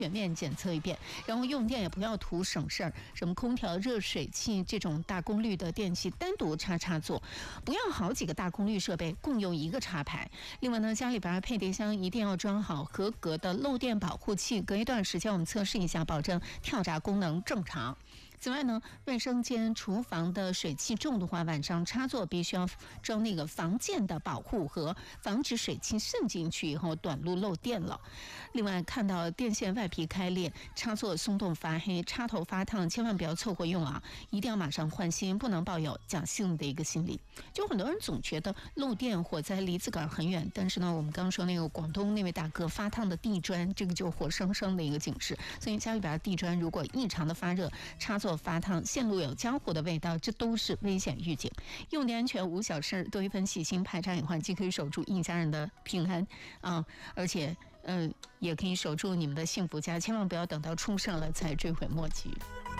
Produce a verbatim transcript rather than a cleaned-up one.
全面检测一遍，然后用电也不要图省事儿，什么空调、热水器这种大功率的电器单独插插座，不要好几个大功率设备共用一个插排。另外呢，家里边配电箱一定要装好合格的漏电保护器，隔一段时间我们测试一下，保证跳闸功能正常。此外呢，卫生间、厨房的水汽重的话，晚上插座必须要装那个防溅的保护盒，防止水汽渗进去以后短路漏电了。另外，看到电线外皮开裂、插座松动发黑、插头发烫，千万不要凑合用啊，一定要马上换新，不能抱有侥幸的一个心理。就很多人总觉得漏电火灾离自个儿很远，但是呢，我们刚说那个广东那位大哥发烫的地砖，这个就活生生的一个警示。所以家里边地砖如果异常的发热，插座发烫，线路有焦糊的味道，这都是危险预警。用电安全无小事，多一份细心，排查隐患，既可以守住一家人的平安啊，而且嗯、呃，也可以守住你们的幸福家。千万不要等到出事了才追悔莫及。